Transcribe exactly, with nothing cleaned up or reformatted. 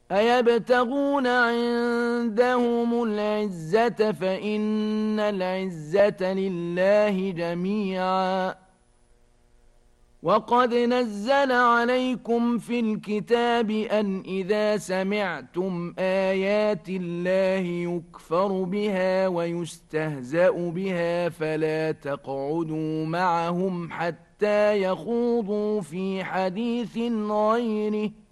أيبتغون عندهم العزة فإن العزة لله جميعا. وقد نزل عليكم في الكتاب أن إذا سمعتم آيات الله يكفر بها ويستهزأ بها فلا تقعدوا معهم حتى يخوضوا في حديث غيره